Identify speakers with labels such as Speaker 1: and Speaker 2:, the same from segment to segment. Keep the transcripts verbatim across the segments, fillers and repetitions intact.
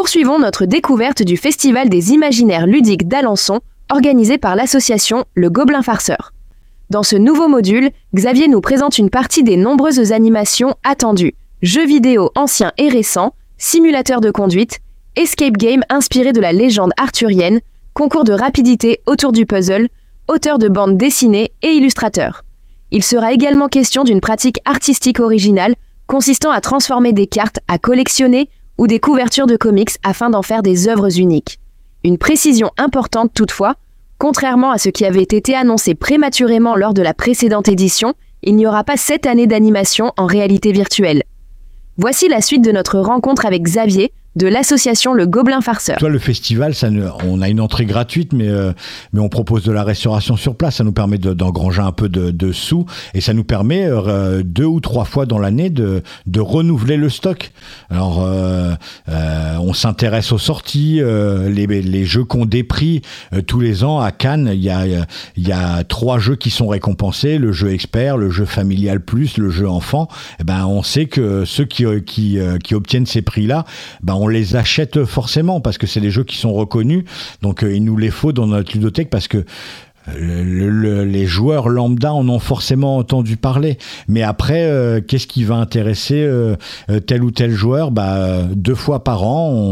Speaker 1: poursuivons notre découverte du Festival des imaginaires ludiques d'Alençon, organisé par l'association Le Gobelin Farceur. Dans ce nouveau module, Xavier nous présente une partie des nombreuses animations attendues. Jeux vidéo anciens et récents, simulateurs de conduite, escape game inspiré de la légende arthurienne, concours de rapidité autour du puzzle, auteur de bande dessinée et illustrateur. Il sera également question d'une pratique artistique originale consistant à transformer des cartes à collectionner ou des couvertures de comics afin d'en faire des œuvres uniques. Une précision importante toutefois, contrairement à ce qui avait été annoncé prématurément lors de la précédente édition, il n'y aura pas cette année d'animation en réalité virtuelle. Voici la suite de notre rencontre avec Xavier, de l'association Le Gobelin Farceur.
Speaker 2: Toi, le festival, ça ne, on a une entrée gratuite, mais, euh, mais on propose de la restauration sur place. Ça nous permet de, d'engranger un peu de, de sous et ça nous permet euh, deux ou trois fois dans l'année de, de renouveler le stock. Alors, euh, euh, on s'intéresse aux sorties, euh, les, les jeux qu'on déprime euh, tous les ans à Cannes. Il y a, il y a trois jeux qui sont récompensés, le jeu expert, le jeu familial plus, le jeu enfant. Et ben, on sait que ceux qui, qui, qui obtiennent ces prix-là, ben, on les achète forcément parce que c'est des jeux qui sont reconnus, donc euh, il nous les faut dans notre ludothèque parce que le, le, les joueurs lambda en ont forcément entendu parler, mais après euh, qu'est-ce qui va intéresser euh, tel ou tel joueur? Bah, deux fois par an on,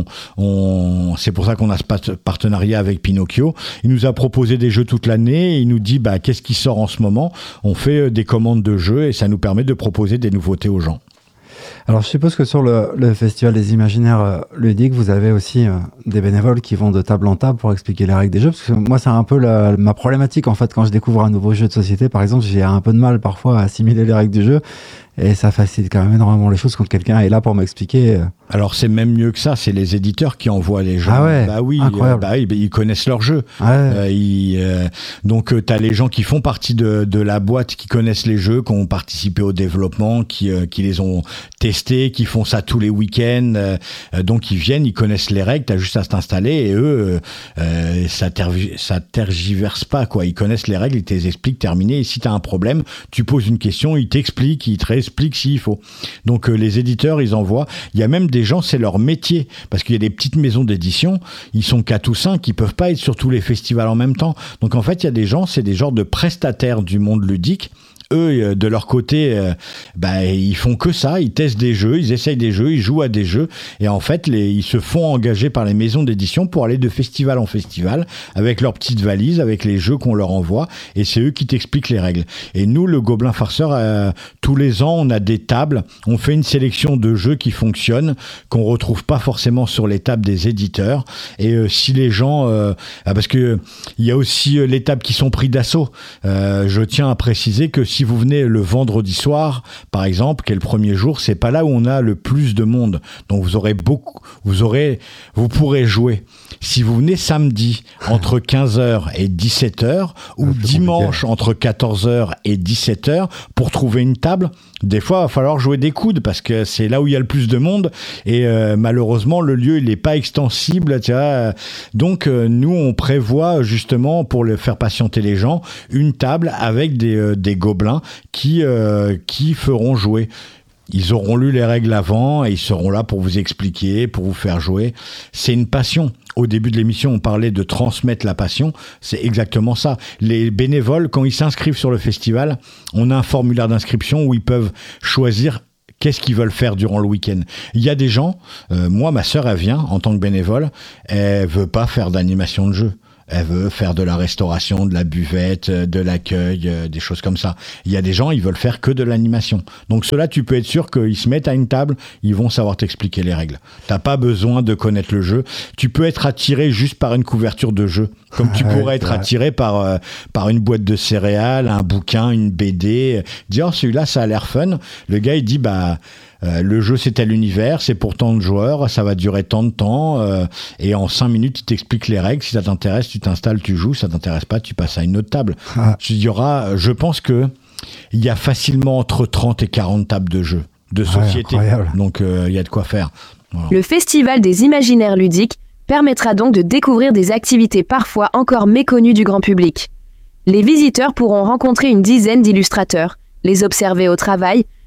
Speaker 2: on, c'est pour ça qu'on a ce partenariat avec Pinocchio. Il nous a proposé des jeux toute l'année et il nous dit bah, qu'est-ce qui sort en ce moment. On fait des commandes de jeux et ça nous permet de proposer des nouveautés aux gens.
Speaker 3: Alors, je suppose que sur le, le Festival des imaginaires euh, ludiques, vous avez aussi euh, des bénévoles qui vont de table en table pour expliquer les règles des jeux. Parce que moi, c'est un peu la, ma problématique, en fait. Quand je découvre un nouveau jeu de société, par exemple, j'ai un peu de mal parfois à assimiler les règles du jeu. Et ça facilite quand même énormément les choses quand quelqu'un est là pour m'expliquer.
Speaker 2: Alors c'est même mieux que ça, c'est les éditeurs qui envoient les jeux.
Speaker 3: Ah ouais,
Speaker 2: bah oui,
Speaker 3: incroyable.
Speaker 2: Euh, bah oui, ils connaissent leur jeu.
Speaker 3: Ouais.
Speaker 2: Euh, ils, euh, donc euh, t'as les gens qui font partie de, de la boîte, qui connaissent les jeux, qui ont participé au développement, qui, euh, qui les ont testés, qui font ça tous les week-ends. Euh, donc ils viennent, ils connaissent les règles, t'as juste à t'installer et eux, euh, ça, tergi- ça tergiverse pas quoi. Ils connaissent les règles, ils te les expliquent, terminé. Et si t'as un problème, tu poses une question, ils t'expliquent, ils te réexpliquent s'il faut. Donc euh, les éditeurs, ils envoient. Il y a même des gens, c'est leur métier, parce qu'il y a des petites maisons d'édition, ils sont quatre ou cinq, ils peuvent pas être sur tous les festivals en même temps. Donc en fait, il y a des gens, c'est des genres de prestataires du monde ludique. Eux, de leur côté, euh, bah, ils font que ça, ils testent des jeux, ils essayent des jeux, ils jouent à des jeux, et en fait, les, ils se font engager par les maisons d'édition pour aller de festival en festival, avec leurs petites valises, avec les jeux qu'on leur envoie, et c'est eux qui t'expliquent les règles. Et nous, le Gobelin Farceur, euh, tous les ans, on a des tables, on fait une sélection de jeux qui fonctionnent, qu'on retrouve pas forcément sur les tables des éditeurs, et euh, si les gens... Euh, parce que il y a aussi euh, les tables qui sont pris d'assaut. Euh, je tiens à préciser que si vous venez le vendredi soir, par exemple, qui est le premier jour, c'est pas là où on a le plus de monde. Donc vous aurez beaucoup, vous aurez, vous pourrez jouer. Si vous venez samedi entre quinze heures et dix-sept heures ou dimanche compliqué. Entre quatorze heures et dix-sept heures pour trouver une table, des fois il va falloir jouer des coudes parce que c'est là où il y a le plus de monde et euh, malheureusement le lieu il n'est pas extensible, tu vois. Donc euh, nous on prévoit justement pour le faire patienter les gens une table avec des, euh, des gobelins qui, euh, qui feront jouer. Ils auront lu les règles avant et ils seront là pour vous expliquer, pour vous faire jouer. C'est une passion. Au début de l'émission, on parlait de transmettre la passion. C'est exactement ça. Les bénévoles, quand ils s'inscrivent sur le festival, on a un formulaire d'inscription où ils peuvent choisir qu'est-ce qu'ils veulent faire durant le week-end. Il y a des gens, euh, moi, ma sœur, elle vient en tant que bénévole, elle veut pas faire d'animation de jeu. Elle veut faire de la restauration, de la buvette, de l'accueil, des choses comme ça. Il y a des gens, ils veulent faire que de l'animation. Donc ceux-là, tu peux être sûr qu'ils se mettent à une table, ils vont savoir t'expliquer les règles. T'as pas besoin de connaître le jeu. Tu peux être attiré juste par une couverture de jeu, comme tu pourrais être attiré par euh, par une boîte de céréales, un bouquin, une B D. Dire oh, celui-là, ça a l'air fun. Le gars, il dit bah Euh, le jeu c'est tel univers, c'est pour tant de joueurs, ça va durer tant de temps euh, et en cinq minutes il t'explique les règles. Si ça t'intéresse, tu t'installes, tu joues. Si ça t'intéresse pas, tu passes à une autre table. Ah. Il y aura, je pense que il y a facilement entre trente et quarante tables de jeux de société. Ouais, donc il euh, y a de quoi faire. Voilà.
Speaker 1: Le Festival des imaginaires ludiques permettra donc de découvrir des activités parfois encore méconnues du grand public. Les visiteurs pourront rencontrer une dizaine d'illustrateurs, les observer au travail,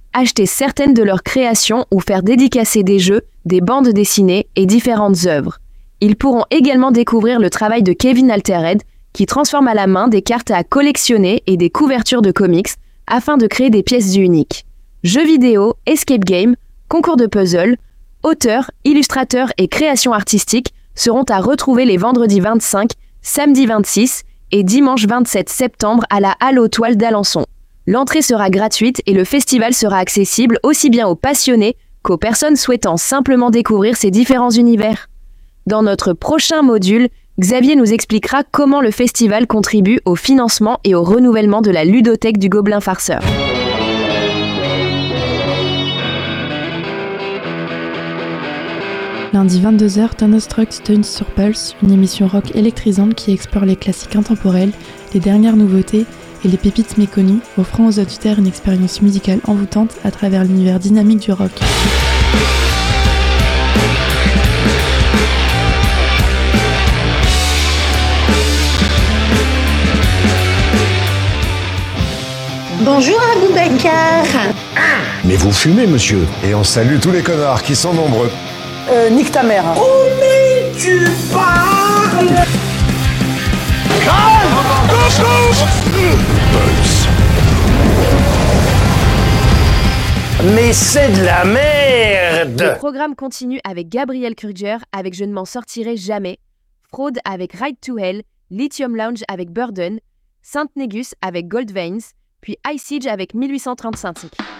Speaker 1: acheter certaines de leurs créations ou faire dédicacer des jeux, des bandes dessinées et différentes œuvres. Ils pourront également découvrir le travail de Kevin Altered, qui transforme à la main des cartes à collectionner et des couvertures de comics afin de créer des pièces uniques. Jeux vidéo, escape game, concours de puzzle, auteurs, illustrateurs et créations artistiques seront à retrouver les vendredis vingt-cinq, samedi vingt-six et dimanche vingt-sept septembre à la Halle aux Toiles d'Alençon. L'entrée sera gratuite et le festival sera accessible aussi bien aux passionnés qu'aux personnes souhaitant simplement découvrir ces différents univers. Dans notre prochain module, Xavier nous expliquera comment le festival contribue au financement et au renouvellement de la ludothèque du Gobelin Farceur.
Speaker 4: Lundi vingt-deux heures, Thunderstruck Tunes sur Pulse, une émission rock électrisante qui explore les classiques intemporels, les dernières nouveautés et les pépites méconnues, offrant aux auditeurs une expérience musicale envoûtante à travers l'univers dynamique du rock.
Speaker 5: Bonjour Aboubacar.
Speaker 6: Mais vous fumez, monsieur. Et on salue tous les connards qui sont nombreux.
Speaker 5: Euh, nique ta mère.
Speaker 6: Oh, mais tu parles. Mais c'est de la merde.
Speaker 1: Le programme continue avec Gabriel Kruger avec Je ne m'en sortirai jamais, Fraude avec Ride to Hell, Lithium Lounge avec Burden, Saint Negus avec Gold Veins, puis Ice Siege avec mille huit cent trente-cinq.